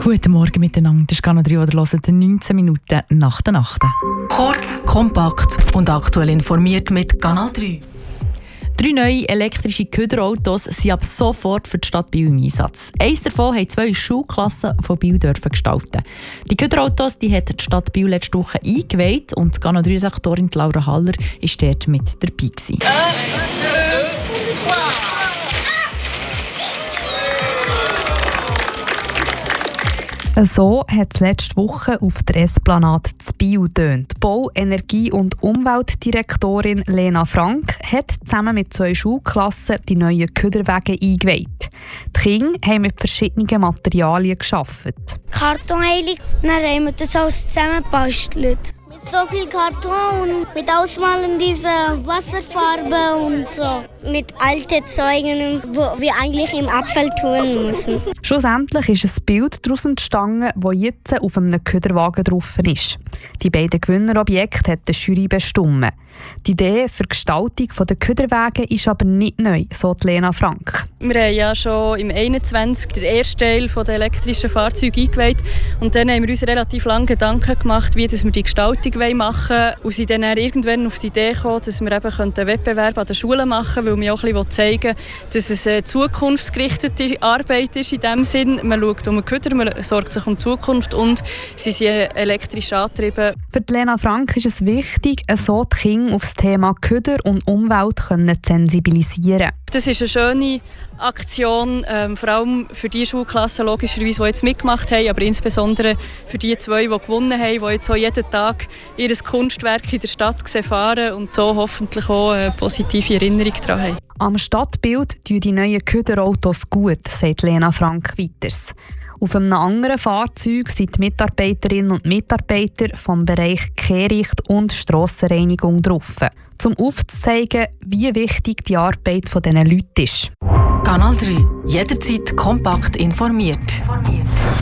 Guten Morgen miteinander. Das ist Kanal 3 oder hören 19 Minuten nach der Nacht. Kurz, kompakt und aktuell informiert mit Kanal 3. 3 neue elektrische Köderautos sind ab sofort für die Stadt Biel im Einsatz. Eines davon haben 2 Schulklassen von Biel gestalten. Die Köderautos die hat die Stadt Biel letzte Woche eingeweiht und die Kanal 3-Redaktorin Laura Haller war dort mit dabei gewesen. So hat es letzte Woche auf der Esplanade zu Biel getönt. Bau-, Energie- und Umweltdirektorin Lena Frank hat zusammen mit 2 Schulklassen die neuen Köderwege eingeweiht. Die Kinder haben mit verschiedenen Materialien gearbeitet. Kartonheilig, dann haben wir das alles zusammengebastelt. Mit so viel Karton und mit Ausmalen dieser Wasserfarbe und so. Mit alten Zeugen, die wir eigentlich im Abfall tun müssen. Schlussendlich ist ein Bild daraus entstanden, das jetzt auf einem Köderwagen drauf ist. Die beiden Gewinnerobjekte hat die Jury bestimmt. Die Idee für die Gestaltung der Köderwege ist aber nicht neu, so Lena Frank. Wir haben ja schon im 21 den ersten Teil der elektrischen Fahrzeuge eingeweiht. Und dann haben wir uns relativ lange Gedanken gemacht, wie wir die Gestaltung machen wollen. Und sind dann irgendwann auf die Idee gekommen, dass wir eben einen Wettbewerb an den Schulen machen können, weil wir auch ein bisschen zeigen, dass es eine zukunftsgerichtete Arbeit ist in dem Sinn. Man schaut um den Köder, man sorgt sich um die Zukunft und sie sind elektrisch angetrieben. Für Lena Frank ist es wichtig, so die Kinder auf das Thema Köder und Umwelt zu sensibilisieren. Das ist eine schöne Aktion, vor allem für die Schulklassen, logischerweise, die jetzt mitgemacht haben, aber insbesondere für die 2, die gewonnen haben, die jetzt auch jeden Tag ihr Kunstwerk in der Stadt fahren und so hoffentlich auch eine positive Erinnerung daran haben. Am Stadtbild tun die neuen Köderautos gut, sagt Lena Frank weiters. Auf einem anderen Fahrzeug sind die Mitarbeiterinnen und Mitarbeiter vom Bereich Kehricht und Strassenreinigung drauf, um aufzuzeigen, wie wichtig die Arbeit dieser Leute ist. Kanal 3. Jederzeit kompakt informiert.